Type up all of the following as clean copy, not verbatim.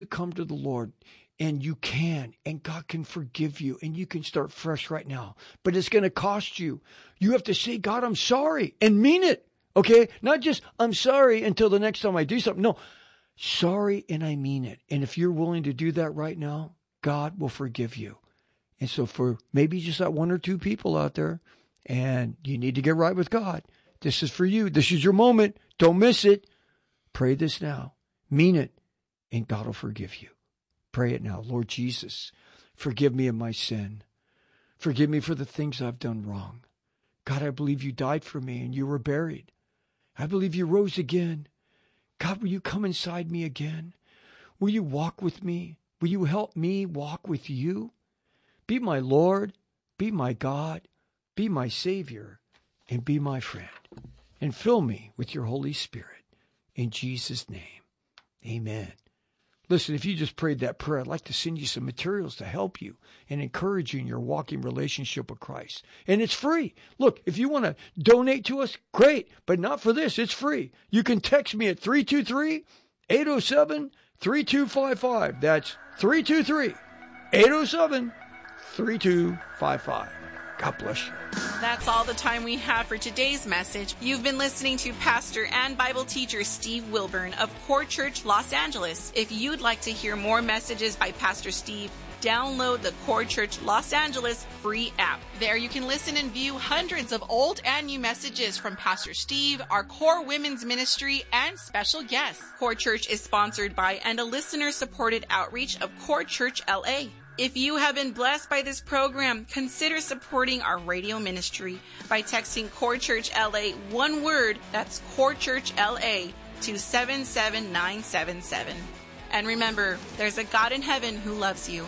come to the Lord, and you can, and God can forgive you, and you can start fresh right now. But it's going to cost you. You have to say, God, I'm sorry, and mean it. Okay? Not just, I'm sorry until the next time I do something. No, sorry, and I mean it. And if you're willing to do that right now, God will forgive you. And so for maybe just that one or two people out there, and you need to get right with God, this is for you. This is your moment. Don't miss it. Pray this now. Mean it, and God will forgive you. Pray it now. Lord Jesus, forgive me of my sin. Forgive me for the things I've done wrong. God, I believe you died for me and you were buried. I believe you rose again. God, will you come inside me again? Will you walk with me? Will you help me walk with you? Be my Lord, be my God, be my Savior, and be my friend. And fill me with your Holy Spirit. In Jesus' name, amen. Listen, if you just prayed that prayer, I'd like to send you some materials to help you and encourage you in your walking relationship with Christ. And it's free. Look, if you want to donate to us, great, but not for this. It's free. You can text me at 323-807-3255. That's 323-807-3255. God bless you. That's all the time we have for today's message. You've been listening to Pastor and Bible teacher Steve Wilburn of Core Church Los Angeles. If you'd like to hear more messages by Pastor Steve, download the Core Church Los Angeles free app. There you can listen and view hundreds of old and new messages from Pastor Steve, our Core Women's Ministry, and special guests. Core Church is sponsored by and a listener-supported outreach of Core Church LA. If you have been blessed by this program, consider supporting our radio ministry by texting Core Church LA one word, that's Core Church LA, to 77977. And remember, there's a God in heaven who loves you.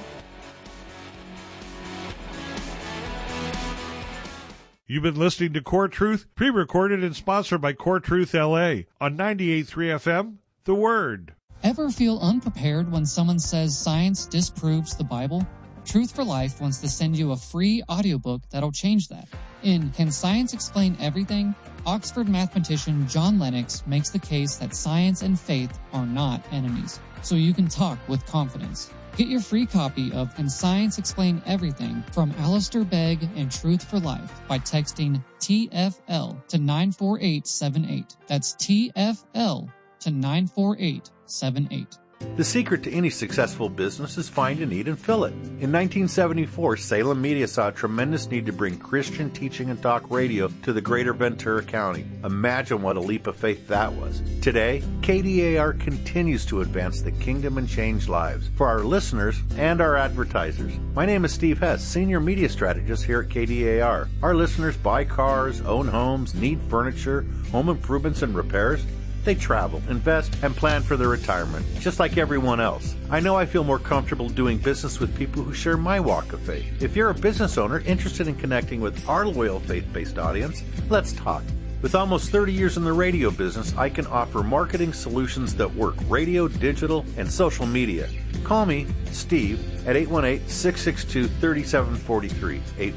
You've been listening to Core Truth, pre-recorded and sponsored by Core Truth LA on 98.3 FM, The Word. Ever feel unprepared when someone says science disproves the Bible? Truth for Life wants to send you a free audiobook that'll change that. In Can Science Explain Everything?, Oxford mathematician John Lennox makes the case that science and faith are not enemies, so you can talk with confidence. Get your free copy of Can Science Explain Everything from Alistair Begg and Truth for Life by texting TFL to 94878. That's TFL to 94878. The secret to any successful business is find a need and fill it. In 1974, Salem Media saw a tremendous need to bring Christian teaching and talk radio to the greater Ventura County. Imagine what a leap of faith that was. Today, KDAR continues to advance the kingdom and change lives for our listeners and our advertisers. My name is Steve Hess, Senior Media Strategist here at KDAR. Our listeners buy cars, own homes, need furniture, home improvements and repairs. They travel, invest, and plan for their retirement, just like everyone else. I know I feel more comfortable doing business with people who share my walk of faith. If you're a business owner interested in connecting with our loyal faith-based audience, let's talk. With almost 30 years in the radio business, I can offer marketing solutions that work radio, digital, and social media. Call me, Steve, at 818-662-3743.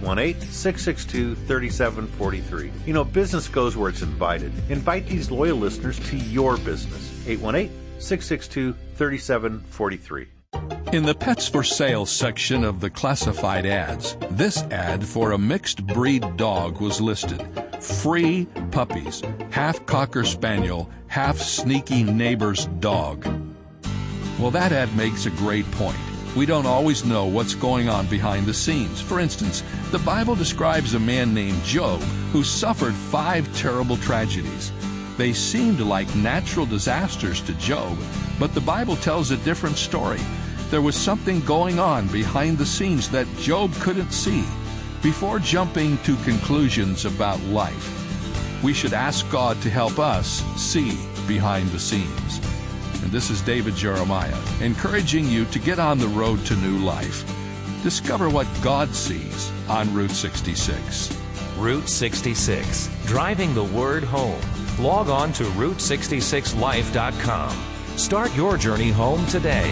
818-662-3743. You know, business goes where it's invited. Invite these loyal listeners to your business. 818-662-3743. In the Pets for Sale section of the classified ads, this ad for a mixed breed dog was listed. Free puppies, half Cocker Spaniel, half sneaky neighbor's dog. Well, that ad makes a great point. We don't always know what's going on behind the scenes. For instance, the Bible describes a man named Job who suffered 5 terrible tragedies. They seemed like natural disasters to Job, but the Bible tells a different story. There was something going on behind the scenes that Job couldn't see. Before jumping to conclusions about life, we should ask God to help us see behind the scenes. And this is David Jeremiah, encouraging you to get on the road to new life. Discover what God sees on Route 66. Route 66, driving the word home. Log on to Route66Life.com. Start your journey home today.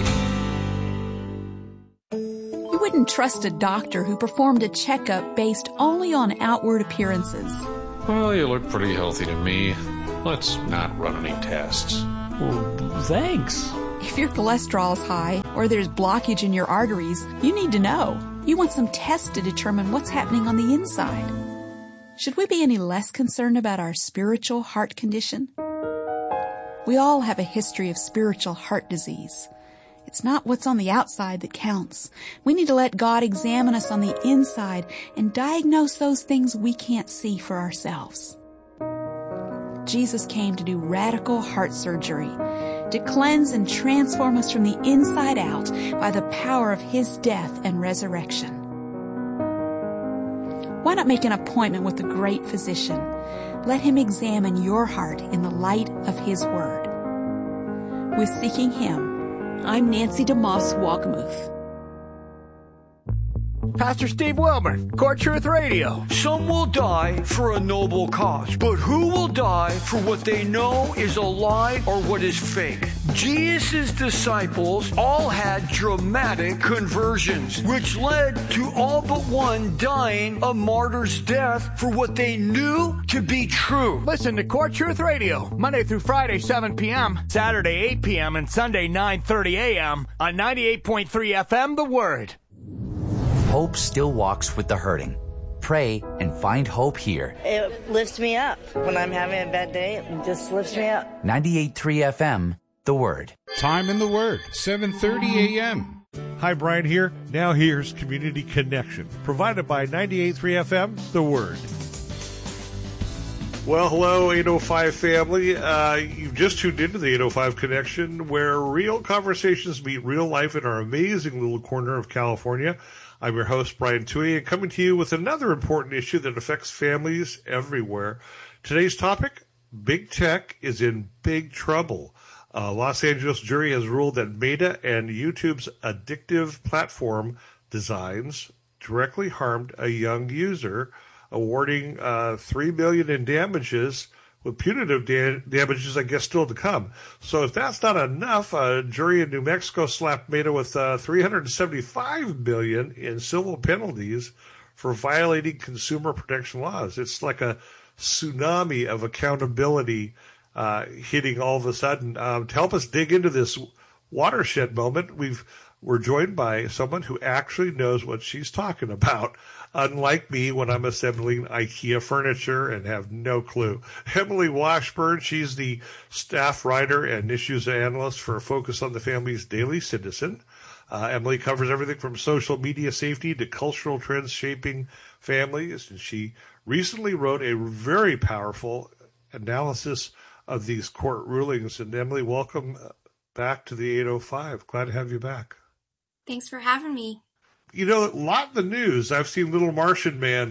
You wouldn't trust a doctor who performed a checkup based only on outward appearances. Well, you look pretty healthy to me. Let's not run any tests. Well, thanks. If your cholesterol is high or there's blockage in your arteries, you need to know. You want some tests to determine what's happening on the inside. Should we be any less concerned about our spiritual heart condition? We all have a history of spiritual heart disease. It's not what's on the outside that counts. We need to let God examine us on the inside and diagnose those things we can't see for ourselves. Jesus came to do radical heart surgery, to cleanse and transform us from the inside out by the power of His death and resurrection. Why not make an appointment with the great physician? Let Him examine your heart in the light of His Word. With Seeking Him, I'm Nancy DeMoss Walkamuth. Pastor Steve Wilburn, Core Truth Radio. Some will die for a noble cause, but who will die for what they know is a lie or what is fake? Jesus' disciples all had dramatic conversions, which led to all but one dying a martyr's death for what they knew to be true. Listen to Core Truth Radio, Monday through Friday, 7 p.m., Saturday, 8 p.m., and Sunday, 9:30 a.m. on 98.3 FM, The Word. Hope still walks with the hurting. Pray and find hope here. It lifts me up. When I'm having a bad day, it just lifts me up. 98.3 FM, The Word. Time in The Word, 7:30 a.m. Hi, Brian here. Now here's Community Connection, provided by 98.3 FM, The Word. Well, hello, 805 family. You've just tuned into the 805 Connection, where real conversations meet real life in our amazing little corner of California. I'm your host, Brian Tui, and coming to you with another important issue that affects families everywhere. Today's topic, Big Tech is in big trouble. A Los Angeles jury has ruled that Meta and YouTube's addictive platform designs directly harmed a young user, awarding $3 million in damages, with punitive damages, I guess, still to come. So if that's not enough, a jury in New Mexico slapped Meta with $375 million in civil penalties for violating consumer protection laws. It's like a tsunami of accountability hitting all of a sudden. To help us dig into this watershed moment, we're joined by someone who actually knows what she's talking about, unlike me when I'm assembling IKEA furniture and have no clue. Emily Washburn, she's the staff writer and issues analyst for Focus on the Family's Daily Citizen. Emily covers everything from social media safety to cultural trends shaping families, and she recently wrote a very powerful analysis of these court rulings. And Emily, welcome back to the 805. Glad to have you back. Thanks for having me. You know, a lot in the news. I've seen Little Martian Man,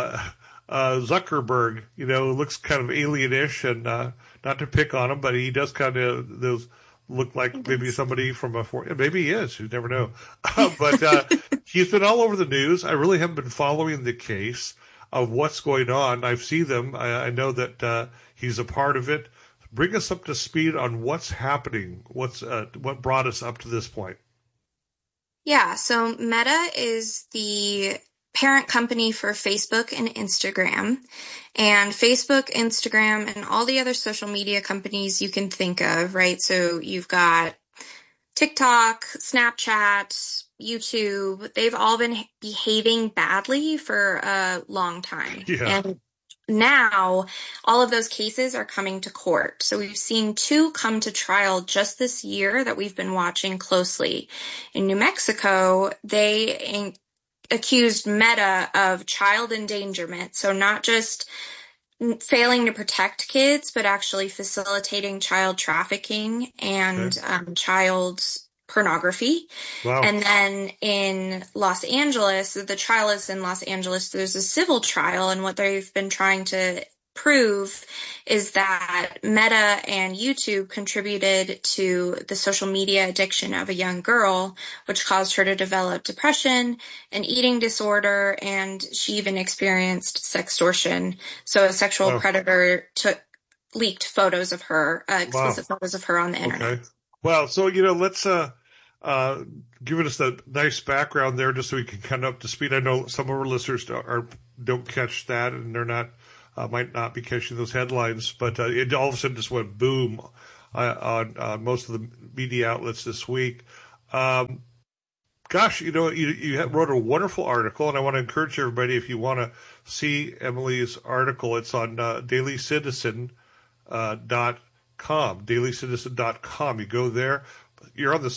Zuckerberg, looks kind of alien-ish, and not to pick on him, but he does kind of look like maybe somebody from maybe he is. You never know. But he's been all over the news. I really haven't been following the case of what's going on. I see them. I know that he's a part of it. Bring us up to speed on what's happening. What brought us up to this point? Yeah, so Meta is the parent company for Facebook and Instagram. And Facebook, Instagram, and all the other social media companies you can think of, right? So you've got TikTok, Snapchat, YouTube. They've all been behaving badly for a long time. Yeah. And now, all of those cases are coming to court. So we've seen 2 come to trial just this year that we've been watching closely. In New Mexico, they accused Meta of child endangerment. So not just failing to protect kids, but actually facilitating child trafficking and child pornography. Wow. And then in Los Angeles, the trial is in Los Angeles, there's a civil trial, and what they've been trying to prove is that Meta and YouTube contributed to the social media addiction of a young girl, which caused her to develop depression, an eating disorder, and she even experienced sextortion. So a sexual predator leaked photos of her, explicit photos of her on the internet. Okay. Well, so, let's give us a nice background there just so we can kind of up to speed. I know some of our listeners don't catch that, and they're not might not be catching those headlines, but it all of a sudden just went boom on most of the media outlets this week. Gosh, you wrote a wonderful article, and I want to encourage everybody, if you want to see Emily's article, it's on dailycitizen.com, dailycitizen.com. You go there, you're on the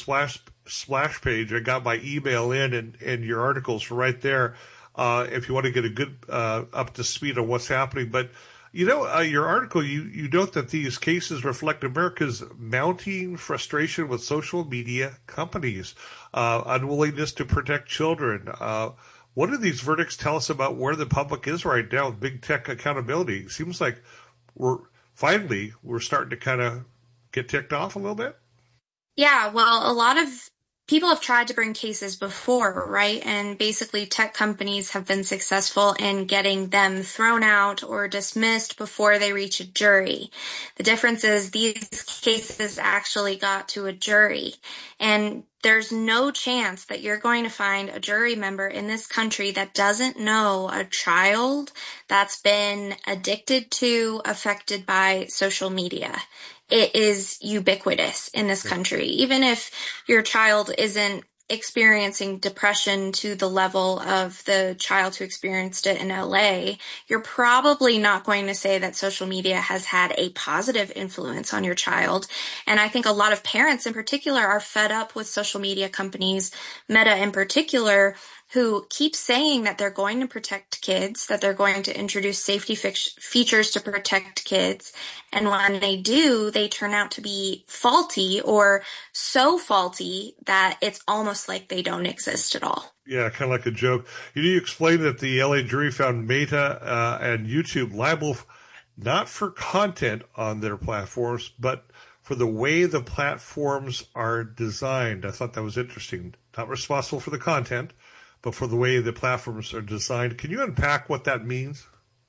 splash page. I got my email in, and your article's right there if you want to get a good up to speed on what's happening. But your article, you note that these cases reflect America's mounting frustration with social media companies, unwillingness to protect children. What do these verdicts tell us about where the public is right now with big tech accountability? It seems like we're starting to kind of get ticked off a little bit. Yeah, well, a lot of people have tried to bring cases before, right? And basically tech companies have been successful in getting them thrown out or dismissed before they reach a jury. The difference is these cases actually got to a jury. And there's no chance that you're going to find a jury member in this country that doesn't know a child that's been addicted to, affected by social media. It is ubiquitous in this country. Even if your child isn't experiencing depression to the level of the child who experienced it in LA, you're probably not going to say that social media has had a positive influence on your child. And I think a lot of parents in particular are fed up with social media companies, Meta in particular, who keep saying that they're going to protect kids, that they're going to introduce safety features to protect kids. And when they do, they turn out to be faulty, or so faulty that it's almost like they don't exist at all. Yeah, kind of like a joke. You explained that the LA jury found Meta and YouTube liable not for content on their platforms, but for the way the platforms are designed. I thought that was interesting. Not responsible for the content, but for the way the platforms are designed. Can you unpack what that means?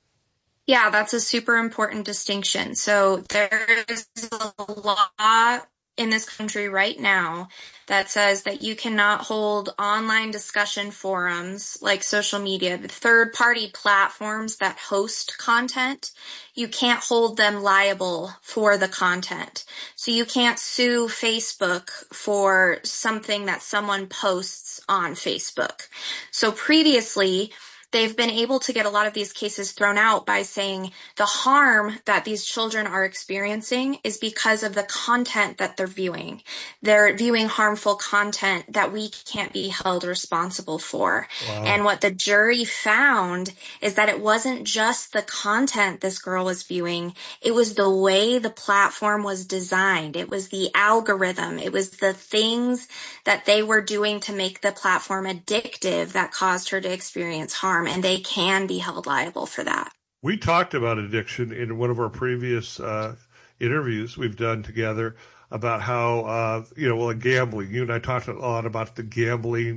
Yeah, that's a super important distinction. So there is a law in this country right now that says that you cannot hold online discussion forums like social media, the third-party platforms that host content. You can't hold them liable for the content. So you can't sue Facebook for something that someone posts on Facebook. So previously, they've been able to get a lot of these cases thrown out by saying the harm that these children are experiencing is because of the content that they're viewing. They're viewing harmful content that we can't be held responsible for. Wow. And what the jury found is that it wasn't just the content this girl was viewing. It was the way the platform was designed. It was the algorithm. It was the things that they were doing to make the platform addictive that caused her to experience harm. And they can be held liable for that. We talked about addiction in one of our previous interviews we've done together about how, gambling. You and I talked a lot about the gambling,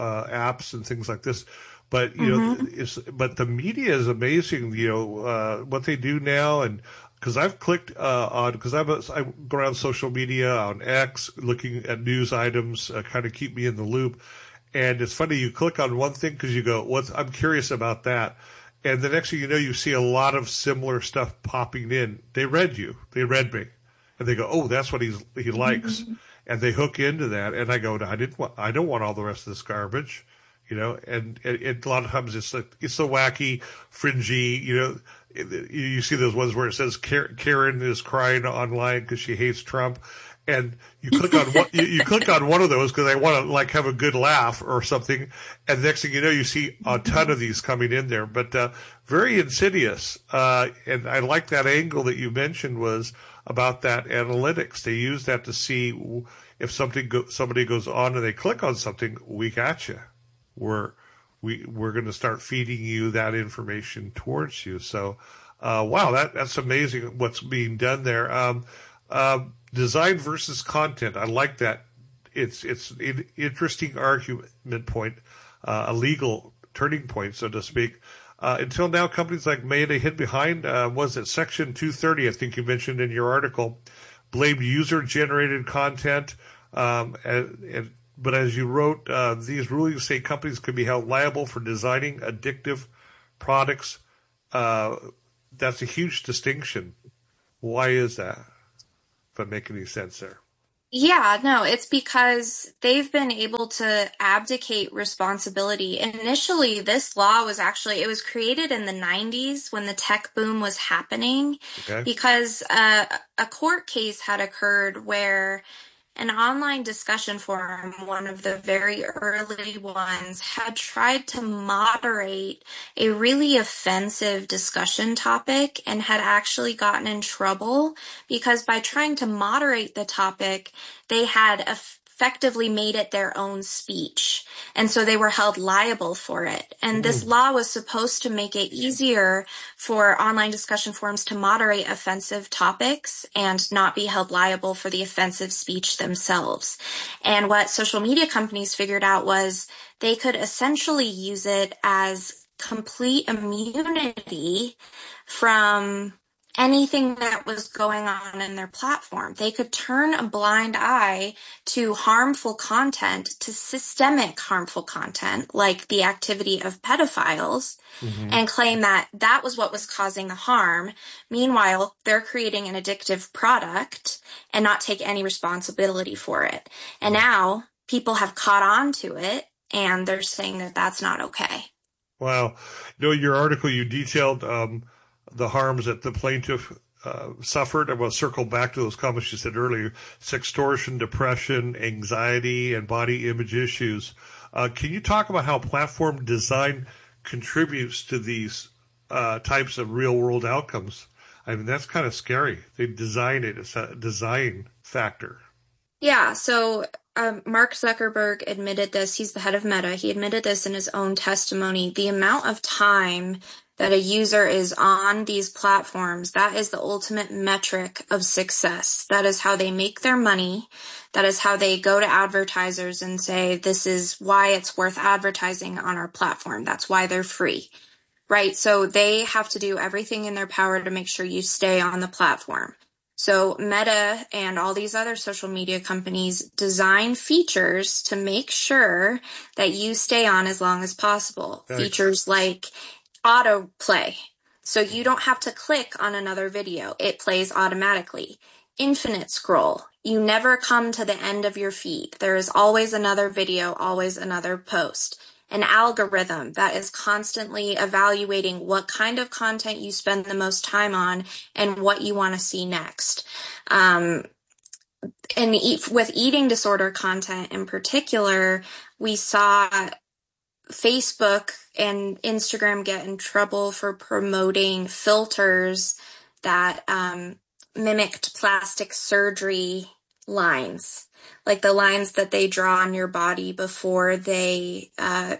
apps and things like this. But, but the media is amazing, what they do now. And because I've clicked because I go around social media on X looking at news items, kind of keep me in the loop. And it's funny, you click on one thing because you go, I'm curious about that. And the next thing you know, you see a lot of similar stuff popping in. They read you. They read me. And they go, oh, that's what he likes. And they hook into that. And I go, no, I don't want all the rest of this garbage. And a lot of times it's so wacky, fringy, you see those ones where it says Karen is crying online because she hates Trump. And you click on you click on one of those because I want to have a good laugh or something. And the next thing you know, you see a ton of these coming in there, but very insidious. And I like that angle that you mentioned was about that analytics. They use that to see if somebody goes on and they click on something, we got you. We're going to start feeding you that information towards you. So, wow, that's amazing what's being done there. Design versus content. I like that. It's an interesting argument point, a legal turning point, so to speak. Until now, companies like Meta hid behind, was it Section 230, I think you mentioned in your article, blamed user-generated content. But as you wrote, these rulings say companies could be held liable for designing addictive products. That's a huge distinction. Why is that? if I'm making any sense there. Yeah, no, it's because they've been able to abdicate responsibility. Initially, this law was it was created in the 90s when the tech boom was happening, because a court case had occurred where an online discussion forum, one of the very early ones, had tried to moderate a really offensive discussion topic and had actually gotten in trouble because by trying to moderate the topic, they had effectively made it their own speech. And so they were held liable for it. And this law was supposed to make it easier for online discussion forums to moderate offensive topics and not be held liable for the offensive speech themselves. And what social media companies figured out was they could essentially use it as complete immunity from anything that was going on in their platform. They could turn a blind eye to harmful content, to systemic harmful content, like the activity of pedophiles, and claim that that was what was causing the harm. Meanwhile, they're creating an addictive product and not take any responsibility for it. And now people have caught on to it, and they're saying that that's not okay. Wow. Your article, you detailed the harms that the plaintiff suffered. I want to circle back to those comments you said earlier: sextortion, depression, anxiety, and body image issues. Can you talk about how platform design contributes to these types of real-world outcomes? I mean, that's kind of scary. They design it. It's a design factor. Yeah, so Mark Zuckerberg admitted this. He's the head of Meta. He admitted this in his own testimony. The amount of time that a user is on these platforms, that is the ultimate metric of success. That is how they make their money. That is how they go to advertisers and say, this is why it's worth advertising on our platform. That's why they're free, right? So they have to do everything in their power to make sure you stay on the platform. So Meta and all these other social media companies design features to make sure that you stay on as long as possible. Thanks. Features like autoplay. So you don't have to click on another video. It plays automatically. Infinite scroll. You never come to the end of your feed. There is always another video, always another post. An algorithm that is constantly evaluating what kind of content you spend the most time on and what you want to see next. And with eating disorder content in particular, we saw Facebook and Instagram get in trouble for promoting filters that mimicked plastic surgery lines, like the lines that they draw on your body before they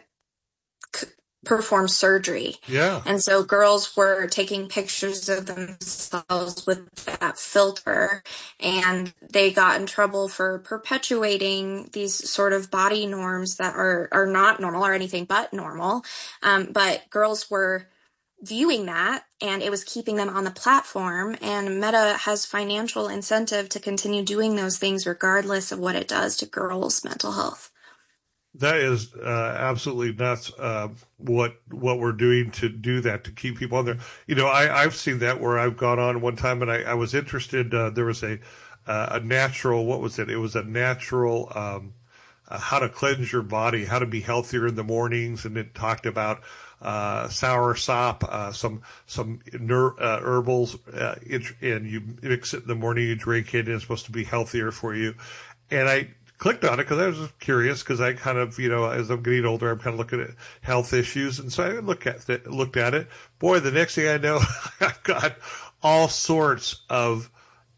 perform surgery. Yeah. And so girls were taking pictures of themselves with that filter, and they got in trouble for perpetuating these sort of body norms that are not normal or anything but normal. But girls were viewing that, and it was keeping them on the platform, and Meta has financial incentive to continue doing those things regardless of what it does to girls' mental health. That is absolutely nuts. What we're doing to do that, to keep people on there. I've seen that where I've gone on one time and I was interested. There was a natural, what was it? It was a natural how to cleanse your body, how to be healthier in the mornings, and it talked about sour sop, some herbals, and you mix it in the morning, you drink it, and it's supposed to be healthier for you. And I clicked on it because I was curious, because I kind of, as I'm getting older, I'm kind of looking at health issues. And so I looked at it. Boy, the next thing I know, I've got all sorts of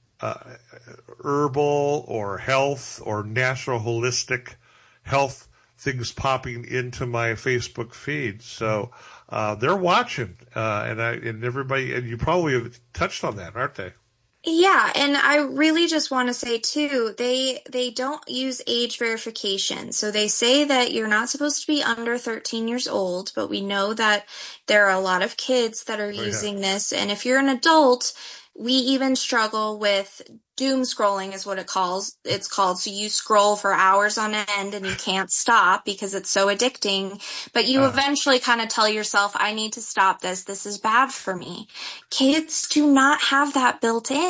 herbal or health or natural holistic health things popping into my Facebook feed. So they're watching, and everybody, and you probably have touched on that, aren't they? Yeah, and I really just want to say, too, they don't use age verification. So they say that you're not supposed to be under 13 years old, but we know that there are a lot of kids that are using this. And if you're an adult, we even struggle with doom scrolling is what it's called. So you scroll for hours on end and you can't stop because it's so addicting. But you eventually kind of tell yourself, I need to stop this. This is bad for me. Kids do not have that built in.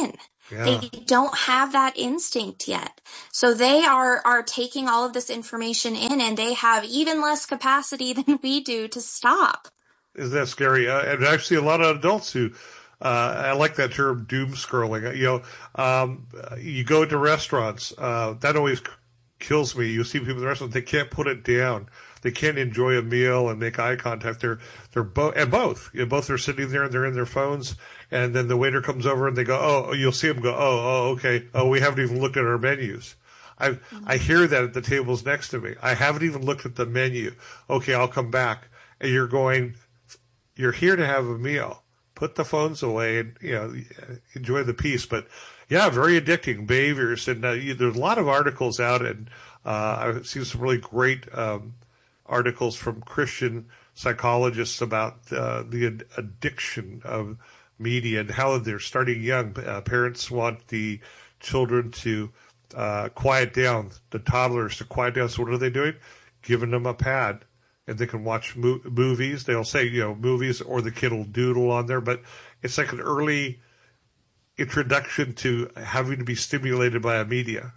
Yeah. They don't have that instinct yet. So they are taking all of this information in, and they have even less capacity than we do to stop. Isn't that scary? And I see a lot of adults who, I like that term, doom scrolling. You go into restaurants. That always kills me. You see people in the restaurant, they can't put it down. They can't enjoy a meal and make eye contact. They're both are sitting there and they're in their phones. And then the waiter comes over and they go, oh, you'll see them go, oh, okay. Oh, we haven't even looked at our menus. I hear that at the tables next to me. I haven't even looked at the menu. Okay, I'll come back. And you're here to have a meal. Put the phones away and, enjoy the peace. But yeah, very addicting behaviors. And there's a lot of articles out, and I've seen some really great articles from Christian psychologists about the addiction of media and how they're starting young. Parents want the children to quiet down, the toddlers to quiet down. So what are they doing? Giving them a pad, and they can watch movies. They'll say, movies, or the kid will doodle on there. But it's like an early introduction to having to be stimulated by a media,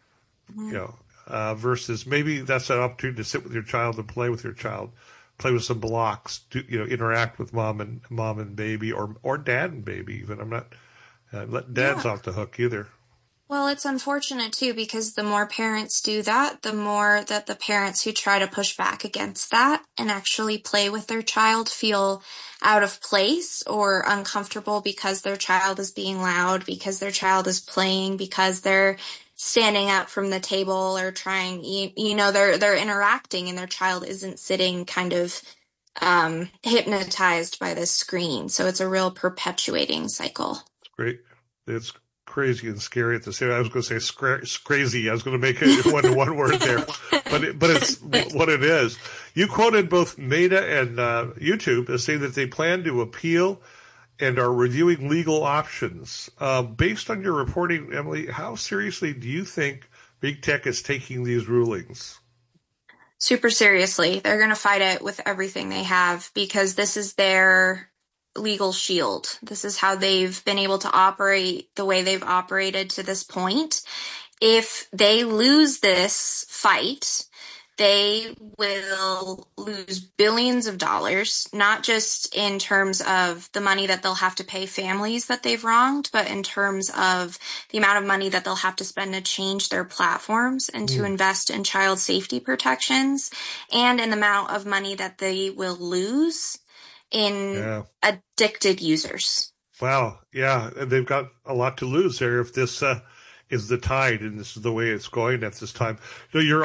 versus maybe that's an opportunity to sit with your child and play with your child, play with some blocks, interact with mom and baby, or dad and baby even. I'm not letting dads off the hook either. Well, it's unfortunate, too, because the more parents do that, the more that the parents who try to push back against that and actually play with their child feel out of place or uncomfortable because their child is being loud, because their child is playing, because they're standing up from the table or trying, they're interacting and their child isn't sitting kind of hypnotized by the screen. So it's a real perpetuating cycle. Great. It's crazy and scary at the same time. I was going to say crazy. I was going to make it one word there, but it's what it is. You quoted both Meta and YouTube as saying that they plan to appeal and are reviewing legal options. Based on your reporting, Emily, how seriously do you think big tech is taking these rulings? Super seriously. They're going to fight it with everything they have because this is their legal shield. This is how they've been able to operate the way they've operated to this point. If they lose this fight, they will lose billions of dollars, not just in terms of the money that they'll have to pay families that they've wronged, but in terms of the amount of money that they'll have to spend to change their platforms and to invest in child safety protections, and in the amount of money that they will lose in addicted users. Wow. Yeah. And they've got a lot to lose there if this is the tide and this is the way it's going at this time. So your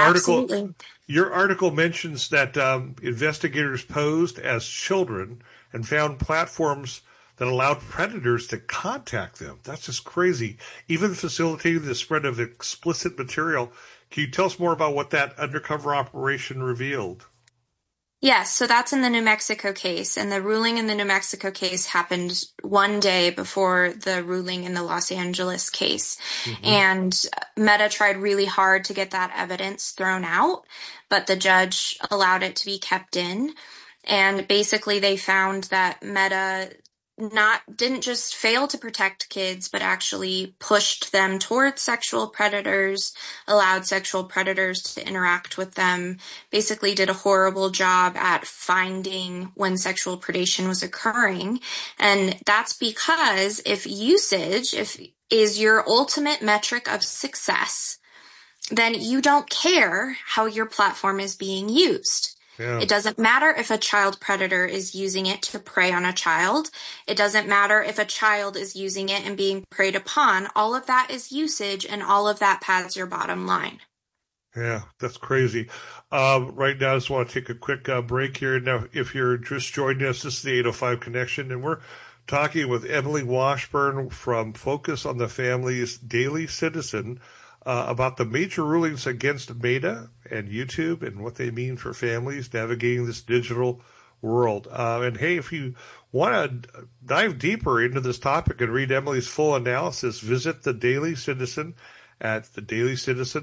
article mentions that investigators posed as children and found platforms that allowed predators to contact them. That's just crazy. Even facilitating the spread of explicit material. Can you tell us more about what that undercover operation revealed? Yes, so that's in the New Mexico case, and the ruling in the New Mexico case happened one day before the ruling in the Los Angeles case. And Meta tried really hard to get that evidence thrown out, but the judge allowed it to be kept in. And basically they found that Meta didn't just fail to protect kids, but actually pushed them towards sexual predators, allowed sexual predators to interact with them, basically did a horrible job at finding when sexual predation was occurring. And that's because if usage is your ultimate metric of success, then you don't care how your platform is being used. It doesn't matter if a child predator is using it to prey on a child. It doesn't matter if a child is using it and being preyed upon. All of that is usage, and all of that pads your bottom line. Yeah, that's crazy. Right now, I just want to take a quick break here. Now, if you're just joining us, this is the 805 Connection, and we're talking with Emily Washburn from Focus on the Family's Daily Citizen about the major rulings against Meta and YouTube and what they mean for families navigating this digital world. And hey, if you want to dive deeper into this topic and read Emily's full analysis, visit The Daily Citizen at theDailyCitizen.com.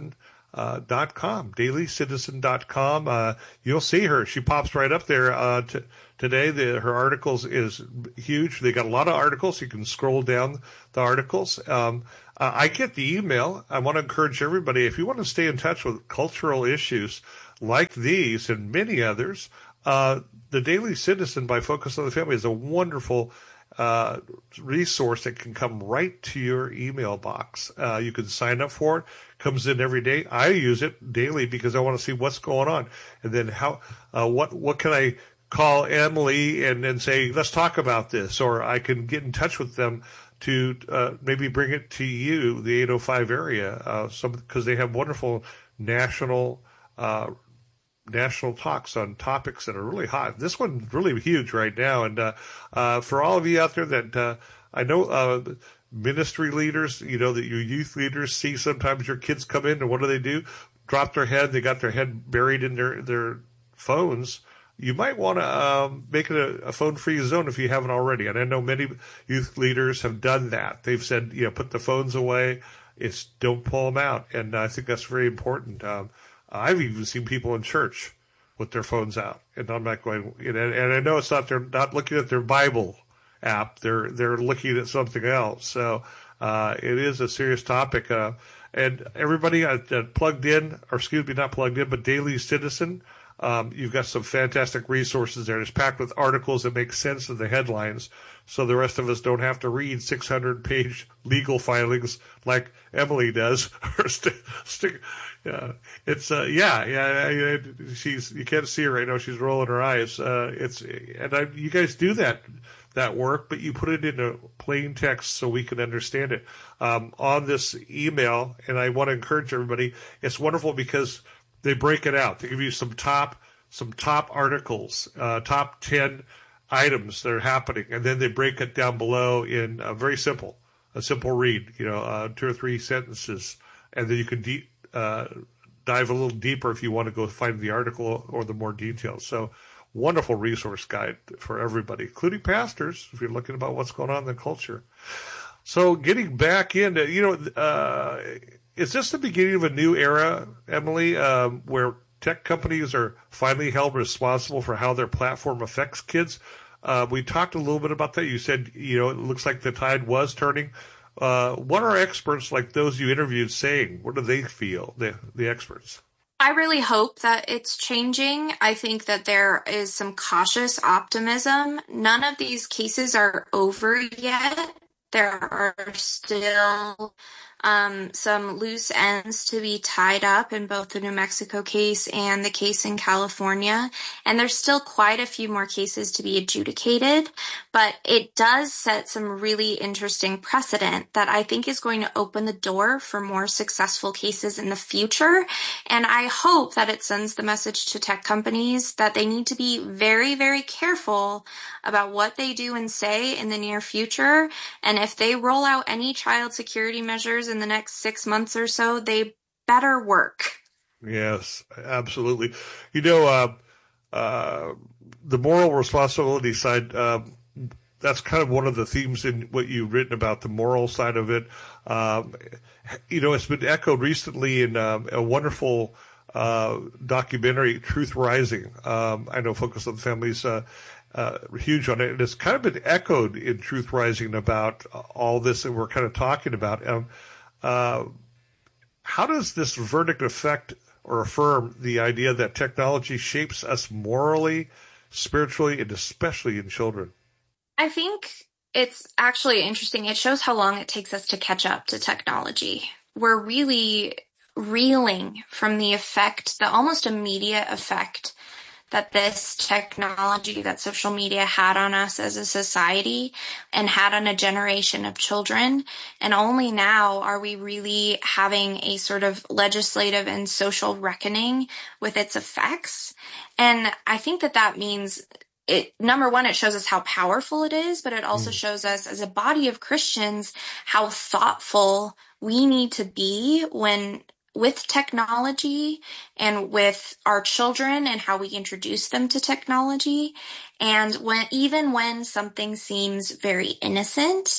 .com, dailycitizen.com. You'll see her. She pops right up there today. Her articles is huge. They got a lot of articles. You can scroll down the articles. I get the email. I want to encourage everybody, if you want to stay in touch with cultural issues like these and many others, the Daily Citizen by Focus on the Family is a wonderful resource that can come right to your email box. You can sign up for it. Comes in every day. I use it daily because I want to see what's going on, and then what can I call Emily and say, let's talk about this, or I can get in touch with them to maybe bring it to you, the 805 area, because they have wonderful national talks on topics that are really hot. This one's really huge right now, and for all of you out there that I know ministry leaders, that your youth leaders see sometimes your kids come in and what do? Drop their head. They got their head buried in their phones. You might want to make it a phone-free zone if you haven't already. And I know many youth leaders have done that. They've said, put the phones away. Don't pull them out. And I think that's very important. I've even seen people in church with their phones out. And I'm not going, and I know it's not, they're not looking at their Bible app. They're looking at something else. So it is a serious topic. And everybody plugged in, or excuse me, not plugged in, but Daily Citizen, you've got some fantastic resources there. It's packed with articles that make sense of the headlines, so the rest of us don't have to read 600-page legal filings like Emily does. You can't see her right now. She's rolling her eyes. You guys do that work, but you put it into plain text so we can understand it on this email. And I want to encourage everybody. It's wonderful because they break it out. They give you some top articles, top 10 items that are happening, and then they break it down below in a simple read, 2 or 3 sentences, and then you can dive a little deeper if you want to go find the article or the more details. So wonderful resource guide for everybody, including pastors, if you're looking about what's going on in the culture. So getting back into, is this the beginning of a new era, Emily, where tech companies are finally held responsible for how their platform affects kids? We talked a little bit about that. You said, it looks like the tide was turning. What are experts like those you interviewed saying? What do they feel, the experts? I really hope that it's changing. I think that there is some cautious optimism. None of these cases are over yet. There are still some loose ends to be tied up in both the New Mexico case and the case in California. And there's still quite a few more cases to be adjudicated, but it does set some really interesting precedent that I think is going to open the door for more successful cases in the future. And I hope that it sends the message to tech companies that they need to be very, very careful about what they do and say in the near future. And if they roll out any child security measures in the next 6 months or so, they better work. Yes, absolutely. The moral responsibility side, that's kind of one of the themes in what you've written about, the moral side of it. It's been echoed recently in a wonderful documentary, Truth Rising. I know Focus on the Family's huge on it, and it's kind of been echoed in Truth Rising about all this that we're kind of talking about. How does this verdict affect or affirm the idea that technology shapes us morally, spiritually, and especially in children? I think it's actually interesting. It shows how long it takes us to catch up to technology. We're really reeling from the effect, the almost immediate effect that this technology, that social media had on us as a society and had on a generation of children. And only now are we really having a sort of legislative and social reckoning with its effects. And I think that means number one, it shows us how powerful it is, but it also shows us as a body of Christians how thoughtful we need to be with technology and with our children and how we introduce them to technology. And even when something seems very innocent,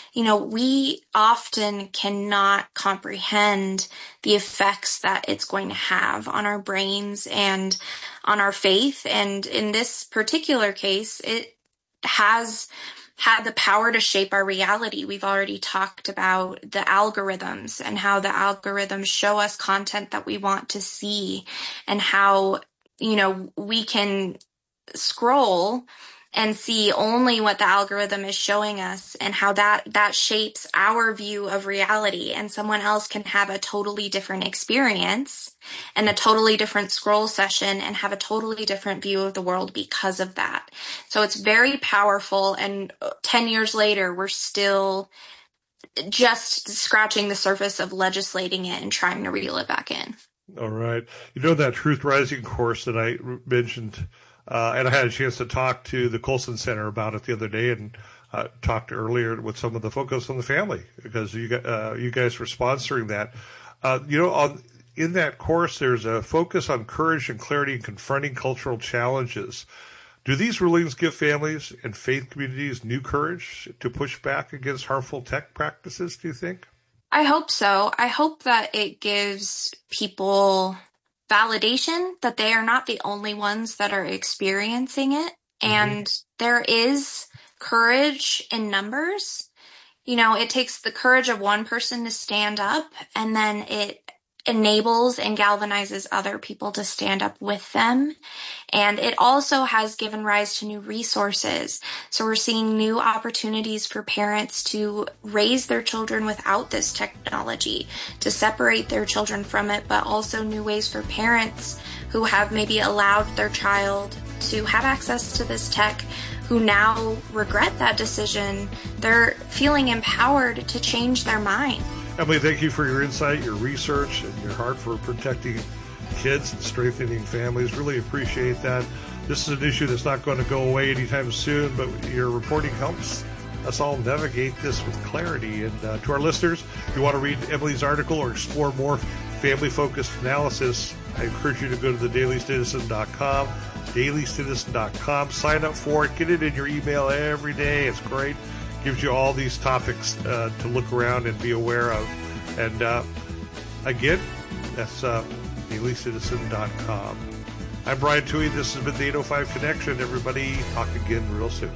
we often cannot comprehend the effects that it's going to have on our brains and on our faith. And in this particular case, it has had the power to shape our reality. We've already talked about the algorithms and how the algorithms show us content that we want to see, and how, we can scroll and see only what the algorithm is showing us, and how that shapes our view of reality. And someone else can have a totally different experience and a totally different scroll session and have a totally different view of the world because of that. So it's very powerful. And 10 years later, we're still just scratching the surface of legislating it and trying to reel it back in. All right. That Truth Rising course that I mentioned, and I had a chance to talk to the Colson Center about it the other day, and talked earlier with some of the focus on the family, because you guys were sponsoring that. In that course, there's a focus on courage and clarity in confronting cultural challenges. Do these rulings give families and faith communities new courage to push back against harmful tech practices, do you think? I hope so. I hope that it gives people validation that they are not the only ones that are experiencing it. And there is courage in numbers. It takes the courage of one person to stand up, and then it enables and galvanizes other people to stand up with them. And it also has given rise to new resources. So we're seeing new opportunities for parents to raise their children without this technology, to separate their children from it, but also new ways for parents who have maybe allowed their child to have access to this tech, who now regret that decision. They're feeling empowered to change their mind. Emily, thank you for your insight, your research, and your heart for protecting kids and strengthening families. Really appreciate that. This is an issue that's not going to go away anytime soon, but your reporting helps us all navigate this with clarity. And to our listeners, if you want to read Emily's article or explore more family-focused analysis, I encourage you to go to thedailyscitizen.com, dailyscitizen.com. Sign up for it. Get it in your email every day. It's great. Gives you all these topics to look around and be aware of. And again, that's dailyscitizen.com. I'm Brian Tuohy. This has been the 805 Connection. Everybody, talk again real soon.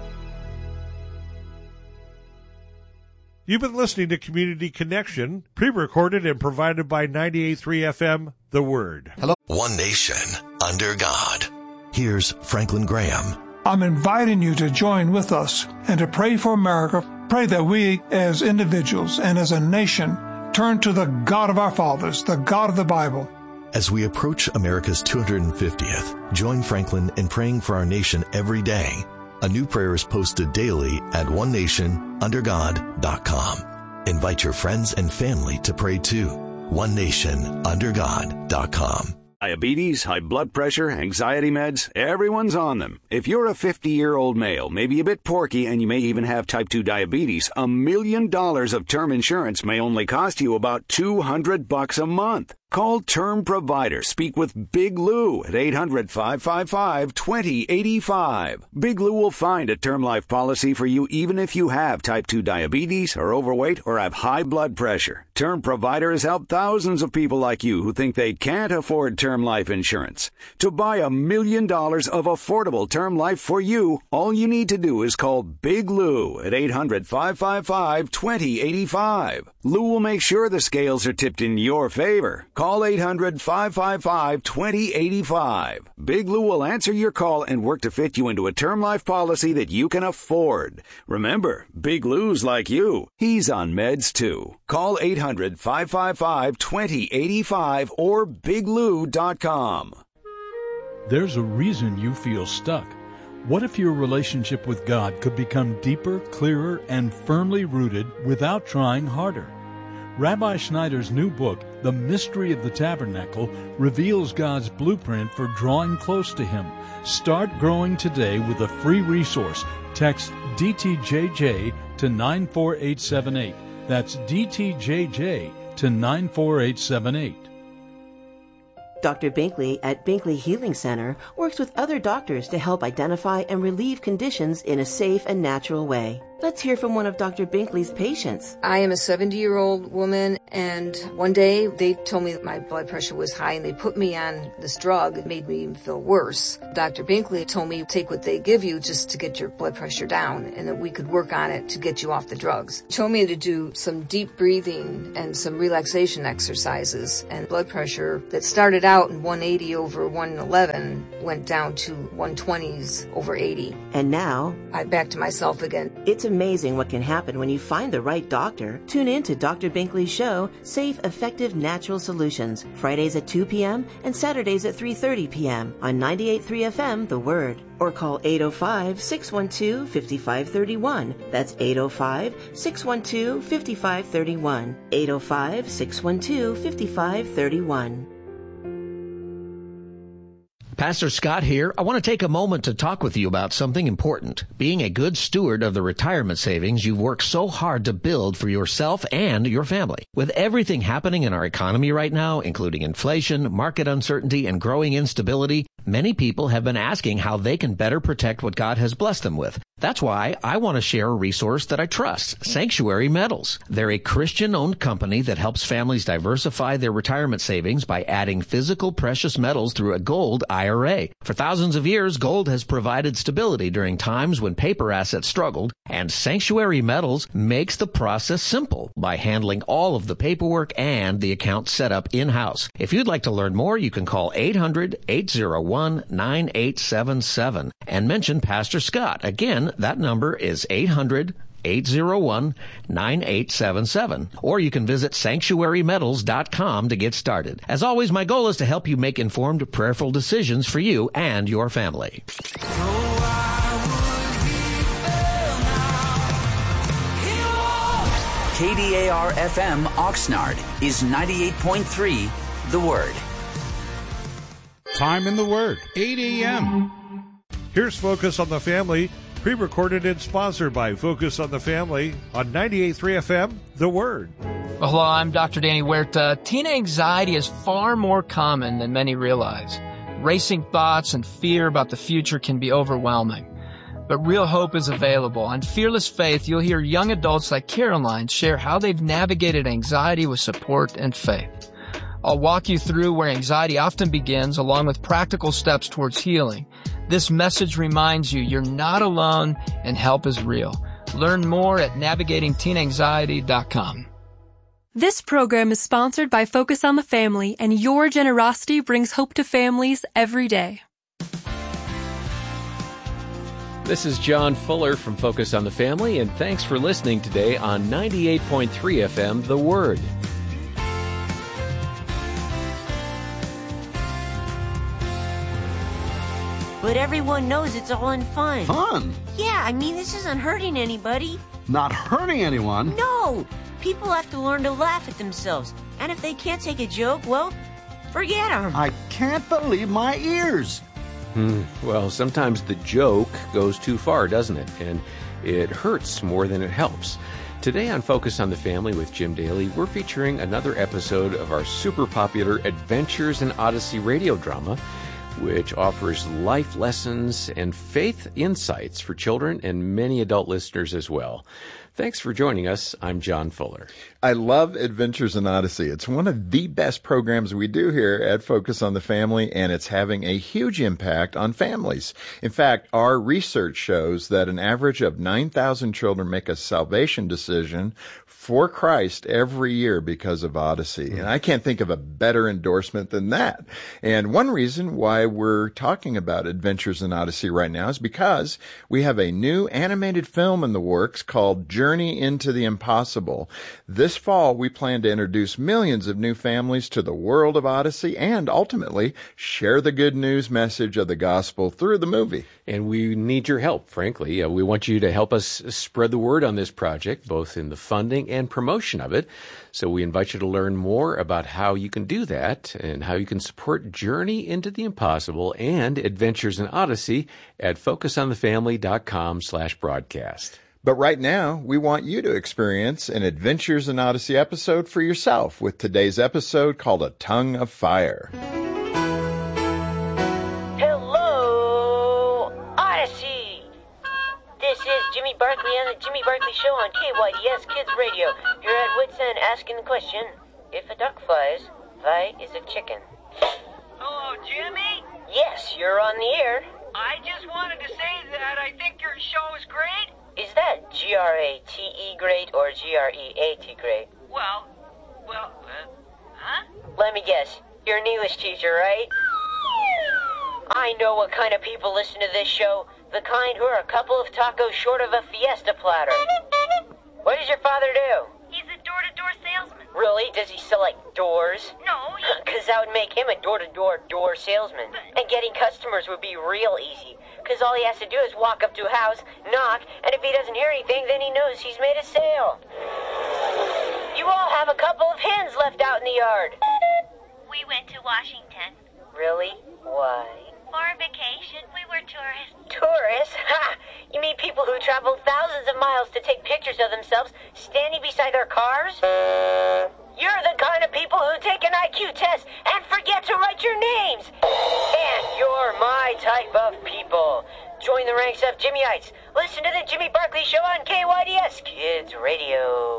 You've been listening to Community Connection, pre-recorded and provided by 98.3 FM, The Word. Hello. One nation, under God. Here's Franklin Graham. I'm inviting you to join with us and to pray for America. Pray that we, as individuals and as a nation, turn to the God of our fathers, the God of the Bible. As we approach America's 250th, join Franklin in praying for our nation every day. A new prayer is posted daily at onenationundergod.com. Invite your friends and family to pray too. onenationundergod.com. Diabetes, high blood pressure, anxiety meds, everyone's on them. If you're a 50-year-old male, maybe a bit porky, and you may even have type 2 diabetes, $1 million of term insurance may only cost you about $200 a month. Call Term Provider. Speak with Big Lou at 800-555-2085. Big Lou will find a term life policy for you even if you have type 2 diabetes, are overweight, or have high blood pressure. Term Provider has helped thousands of people like you who think they can't afford term life insurance. To buy $1 million of affordable term life for you, all you need to do is call Big Lou at 800-555-2085. Lou will make sure the scales are tipped in your favor. Call 800-555-2085. Big Lou will answer your call and work to fit you into a term life policy that you can afford. Remember, Big Lou's like you. He's on meds too. Call 800-555-2085 or biglou.com. There's a reason you feel stuck. What if your relationship with God could become deeper, clearer, and firmly rooted without trying harder? Rabbi Schneider's new book, The Mystery of the Tabernacle, reveals God's blueprint for drawing close to Him. Start growing today with a free resource. Text DTJJ to 94878. That's DTJJ to 94878. Dr. Binkley at Binkley Healing Center works with other doctors to help identify and relieve conditions in a safe and natural way. Let's hear from one of Dr. Binkley's patients. I am a 70-year-old woman, and one day they told me that my blood pressure was high, and they put me on this drug. It made me even feel worse. Dr. Binkley told me, take what they give you just to get your blood pressure down, and that we could work on it to get you off the drugs. He told me to do some deep breathing and some relaxation exercises, and blood pressure that started out in 180 over 111 went down to 120s over 80. And now, I'm back to myself again. It's amazing what can happen when you find the right doctor. Tune in to Dr. Binkley's show, Safe, Effective, Natural Solutions, Fridays at 2 p.m. and Saturdays at 3:30 p.m. on 98.3 FM, The Word. Or call 805-612-5531. That's 805-612-5531. 805-612-5531. Pastor Scott here. I want to take a moment to talk with you about something important. Being a good steward of the retirement savings you've worked so hard to build for yourself and your family. With everything happening in our economy right now, including inflation, market uncertainty, and growing instability, many people have been asking how they can better protect what God has blessed them with. That's why I want to share a resource that I trust, Sanctuary Metals. They're a Christian-owned company that helps families diversify their retirement savings by adding physical precious metals through a gold IRA. For thousands of years, gold has provided stability during times when paper assets struggled, and Sanctuary Metals makes the process simple by handling all of the paperwork and the account setup in-house. If you'd like to learn more, you can call 800-801-9877 and mention Pastor Scott. Again, that number is 800-801-9877. Or you can visit sanctuarymetals.com to get started. As always, my goal is to help you make informed, prayerful decisions for you and your family. KDAR-FM Oxnard is 98.3 The Word. Time in the Word, 8 a.m. Here's Focus on the Family, pre-recorded and sponsored by Focus on the Family on 98.3 FM, The Word. Well, hello, I'm Dr. Danny Huerta. Teen anxiety is far more common than many realize. Racing thoughts and fear about the future can be overwhelming. But real hope is available. On Fearless Faith, you'll hear young adults like Caroline share how they've navigated anxiety with support and faith. I'll walk you through where anxiety often begins, along with practical steps towards healing. This message reminds you you're not alone and help is real. Learn more at navigatingteenanxiety.com. This program is sponsored by Focus on the Family, and your generosity brings hope to families every day. This is John Fuller from Focus on the Family, and thanks for listening today on 98.3 FM, The Word. But everyone knows it's all in fun. Fun? Yeah, I mean, this isn't hurting anybody. Not hurting anyone? No! People have to learn to laugh at themselves. And if they can't take a joke, well, forget them. I can't believe my ears. Well, sometimes the joke goes too far, doesn't it? And it hurts more than it helps. Today on Focus on the Family with Jim Daly, we're featuring another episode of our super popular Adventures in Odyssey radio drama, which offers life lessons and faith insights for children and many adult listeners as well. Thanks for joining us. I'm John Fuller. I love Adventures in Odyssey. It's one of the best programs we do here at Focus on the Family, and it's having a huge impact on families. In fact, our research shows that an average of 9,000 children make a salvation decision for Christ every year because of Odyssey. And I can't think of a better endorsement than that. And one reason why we're talking about Adventures in Odyssey right now is because we have a new animated film in the works called Journey into the Impossible. This fall, we plan to introduce millions of new families to the world of Odyssey and ultimately share the good news message of the gospel through the movie. And we need your help, frankly. We want you to help us spread the word on this project, both in the funding and promotion of it. So we invite you to learn more about how you can do that and how you can support Journey into the Impossible and Adventures in Odyssey at focusonthefamily.com/broadcast. But right now, we want you to experience an Adventures in Odyssey episode for yourself with today's episode called A Tongue of Fire. Hello, Odyssey! This is Jimmy Barkley on the Jimmy Barkley Show on KYDS Kids Radio. You're at wit's end asking the question, if a duck flies, why is a chicken? Hello, Jimmy? Yes, you're on the air. I just wanted to say that I think your show is great. Is that G-R-A-T-E great or G-R-E-A-T great? Well, huh? Let me guess. You're an English teacher, right? I know what kind of people listen to this show. The kind who are a couple of tacos short of a fiesta platter. What does your father do? He's a door-to-door salesman. Really? Does he sell, like, doors? No, Because that would make him a door-to-door salesman. And getting customers would be real easy. Because all he has to do is walk up to a house, knock, and if he doesn't hear anything, then he knows he's made a sale. You all have a couple of hens left out in the yard. We went to Washington. Really? Why? For vacation, we were tourists. Tourists? Ha! You mean people who traveled thousands of miles to take pictures of themselves standing beside their cars? You're the kind of people who take an IQ test and forget to write your names. And you're my type of people. Join the ranks of Jimmyites. Listen to the Jimmy Barkley Show on KYDS Kids Radio.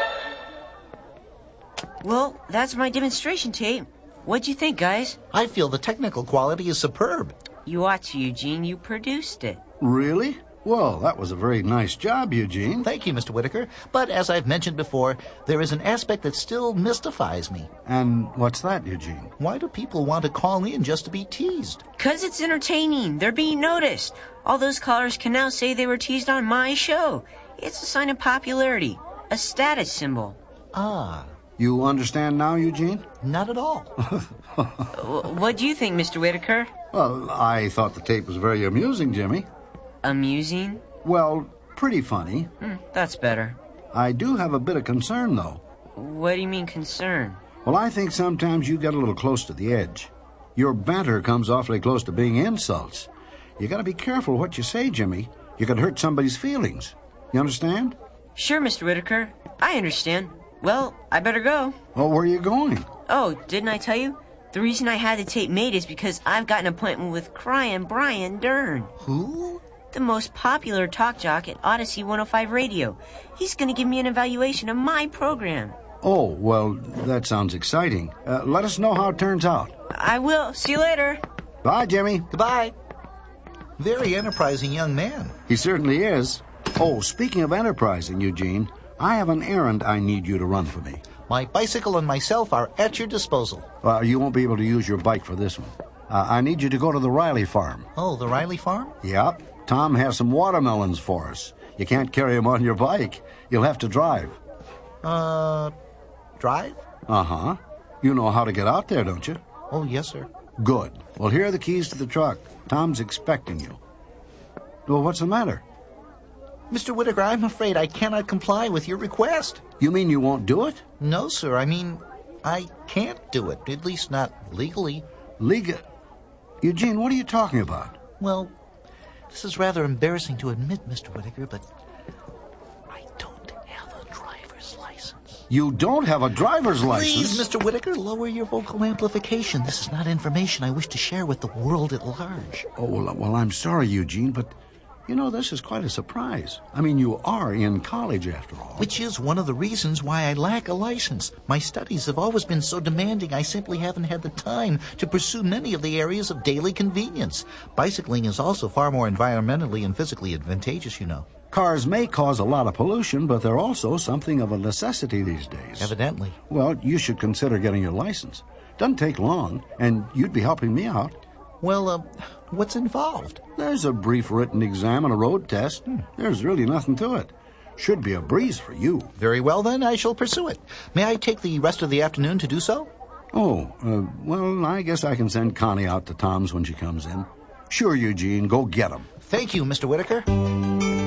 Well, that's my demonstration tape. What'd you think, guys? I feel the technical quality is superb. You ought to, Eugene. You produced it. Really? Well, that was a very nice job, Eugene. Thank you, Mr. Whitaker. But as I've mentioned before, there is an aspect that still mystifies me. And what's that, Eugene? Why do people want to call in just to be teased? 'Cause it's entertaining. They're being noticed. All those callers can now say they were teased on my show. It's a sign of popularity. A status symbol. Ah. You understand now, Eugene? Not at all. What do you think, Mr. Whitaker? Well, I thought the tape was very amusing, Jimmy. Amusing? Well, pretty funny. That's better. I do have a bit of concern, though. What do you mean, concern? Well, I think sometimes you get a little close to the edge. Your banter comes awfully close to being insults. You gotta be careful what you say, Jimmy. You could hurt somebody's feelings. You understand? Sure, Mr. Whitaker. I understand. Well, I better go. Well, where are you going? Oh, didn't I tell you? The reason I had the tape made is because I've got an appointment with Crying Brian Dern. Who? The most popular talk jock at Odyssey 105 Radio. He's going to give me an evaluation of my program. Oh, well, that sounds exciting. Let us know how it turns out. I will. See you later. Bye, Jimmy. Goodbye. Very enterprising young man. He certainly is. Oh, speaking of enterprising, Eugene, I have an errand I need you to run for me. My bicycle and myself are at your disposal. You won't be able to use your bike for this one. I need you to go to the Riley farm. Oh, the Riley farm? Yep. Tom has some watermelons for us. You can't carry them on your bike. You'll have to drive. Drive? Uh-huh. You know how to get out there, don't you? Oh, yes, sir. Good. Well, here are the keys to the truck. Tom's expecting you. Well, what's the matter? Mr. Whitaker, I'm afraid I cannot comply with your request. You mean you won't do it? No, sir. I mean, I can't do it. At least not legally. Eugene, what are you talking about? Well, this is rather embarrassing to admit, Mr. Whitaker, but I don't have a driver's license. You don't have a driver's license? Please, Mr. Whitaker, lower your vocal amplification. This is not information I wish to share with the world at large. Oh, well, I'm sorry, Eugene, but... You know, this is quite a surprise. I mean, you are in college, after all. Which is one of the reasons why I lack a license. My studies have always been so demanding, I simply haven't had the time to pursue many of the areas of daily convenience. Bicycling is also far more environmentally and physically advantageous, you know. Cars may cause a lot of pollution, but they're also something of a necessity these days. Evidently. Well, you should consider getting your license. Doesn't take long, and you'd be helping me out. Well, what's involved? There's a brief written exam and a road test. There's really nothing to it. Should be a breeze for you. Very well, then. I shall pursue it. May I take the rest of the afternoon to do so? Oh, well, I guess I can send Connie out to Tom's when she comes in. Sure, Eugene. Go get him. Thank you, Mr. Whitaker.